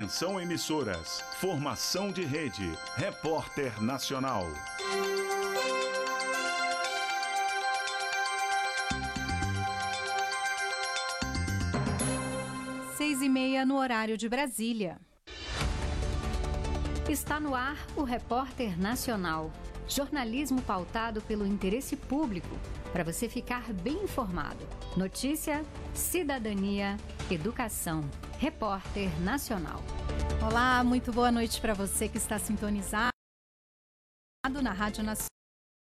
Atenção emissoras, formação de rede, Repórter Nacional. 6h30 no horário de Brasília. Está no ar o Repórter Nacional. Jornalismo pautado pelo interesse público, para você ficar bem informado. Notícia, cidadania, educação. Repórter Nacional. Olá, muito boa noite para você que está sintonizado na Rádio Nacional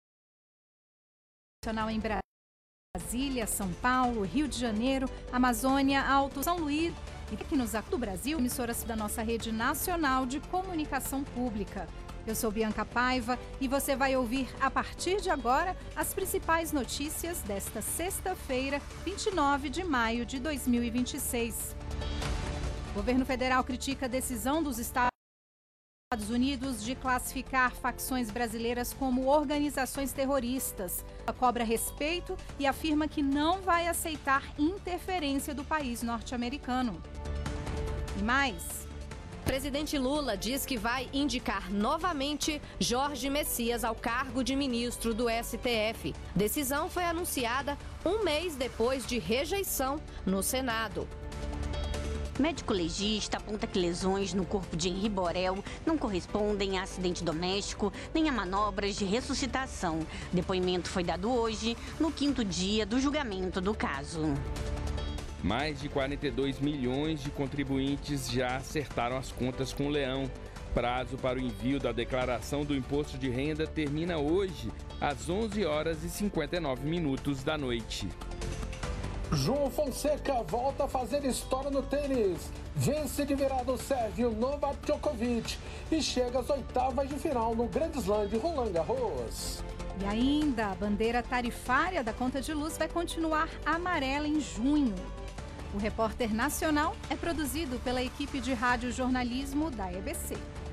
em Brasília, São Paulo, Rio de Janeiro, Amazônia, Alto, São Luís e aqui nos do Brasil, emissoras da nossa rede nacional de comunicação pública. Eu sou Bianca Paiva e você vai ouvir a partir de agora as principais notícias desta sexta-feira, 29 de maio de 2026. O governo federal critica a decisão dos Estados Unidos de classificar facções brasileiras como organizações terroristas. Cobra respeito e afirma que não vai aceitar interferência do país norte-americano. E mais... Presidente Lula diz que vai indicar novamente Jorge Messias ao cargo de ministro do STF. Decisão foi anunciada um mês depois de rejeição no Senado. Médico legista aponta que lesões no corpo de Henri Borel não correspondem a acidente doméstico nem a manobras de ressuscitação. Depoimento foi dado hoje, no 5º dia do julgamento do caso. Mais de 42 milhões de contribuintes já acertaram as contas com o Leão. Prazo para o envio da declaração do imposto de renda termina hoje, às 11h59 da noite. João Fonseca volta a fazer história no tênis. Vence de virada o sérvio Novak Djokovic e chega às oitavas de final no Grand Slam de Roland Garros. E ainda, a bandeira tarifária da conta de luz vai continuar amarela em junho. O Repórter Nacional é produzido pela equipe de rádio-jornalismo da EBC.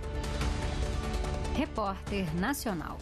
Repórter Nacional.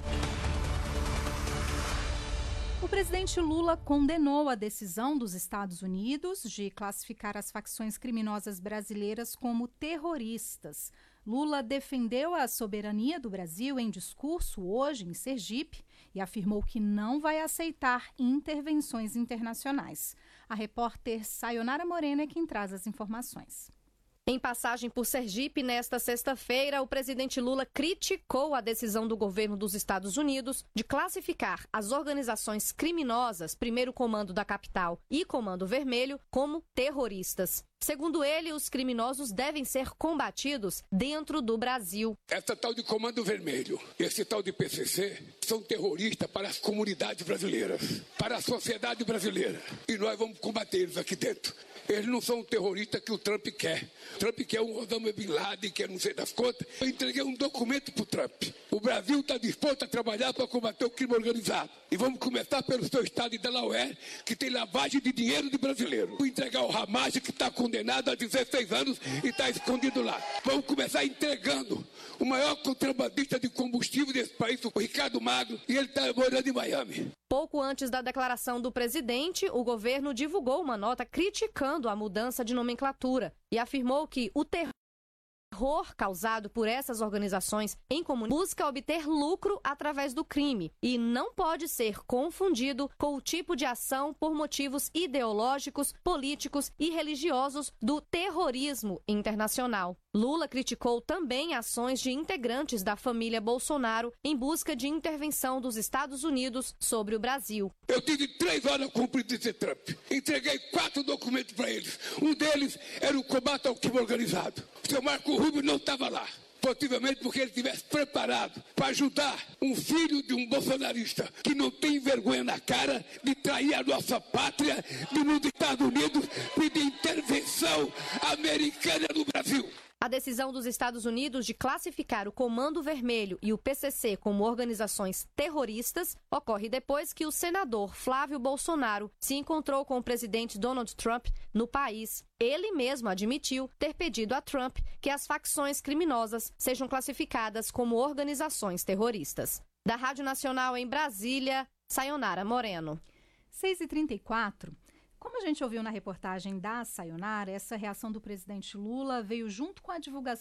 O presidente Lula condenou a decisão dos Estados Unidos de classificar as facções criminosas brasileiras como terroristas. Lula defendeu a soberania do Brasil em discurso hoje em Sergipe e afirmou que não vai aceitar intervenções internacionais. A repórter Sayonara Moreno é quem traz as informações. Em passagem por Sergipe, nesta sexta-feira, o presidente Lula criticou a decisão do governo dos Estados Unidos de classificar as organizações criminosas, Primeiro Comando da Capital e Comando Vermelho, como terroristas. Segundo ele, os criminosos devem ser combatidos dentro do Brasil. Essa tal de Comando Vermelho, esse tal de PCC, são terroristas para as comunidades brasileiras, para a sociedade brasileira. E nós vamos combater eles aqui dentro. Eles não são terroristas que o Trump quer. O Trump quer um Osama Bin Laden, que não sei das contas. Eu entreguei um documento para o Trump. O Brasil está disposto a trabalhar para combater o crime organizado. E vamos começar pelo seu estado de Delaware, que tem lavagem de dinheiro de brasileiro. Vou entregar o Ramage, que está condenado a 16 anos e está escondido lá. Vamos começar entregando o maior contrabandista de combustível desse país, o Ricardo Magro, e ele está morando em Miami. Pouco antes da declaração do presidente, o governo divulgou uma nota criticando a mudança de nomenclatura e afirmou que o terror causado por essas organizações em comum busca obter lucro através do crime e não pode ser confundido com o tipo de ação por motivos ideológicos, políticos e religiosos do terrorismo internacional. Lula criticou também ações de integrantes da família Bolsonaro em busca de intervenção dos Estados Unidos sobre o Brasil. Eu tive 3 horas com o presidente Trump. Entreguei 4 documentos para eles. Um deles era o combate ao crime organizado. O seu Marco Rubio não estava lá. Possivelmente porque ele estivesse preparado para ajudar um filho de um bolsonarista que não tem vergonha na cara de trair a nossa pátria, de nos Estados Unidos pedir intervenção americana no Brasil. A decisão dos Estados Unidos de classificar o Comando Vermelho e o PCC como organizações terroristas ocorre depois que o senador Flávio Bolsonaro se encontrou com o presidente Donald Trump no país. Ele mesmo admitiu ter pedido a Trump que as facções criminosas sejam classificadas como organizações terroristas. Da Rádio Nacional em Brasília, Sayonara Moreno. 6h34. Como a gente ouviu na reportagem da Sayonara, essa reação do presidente Lula veio junto com a divulgação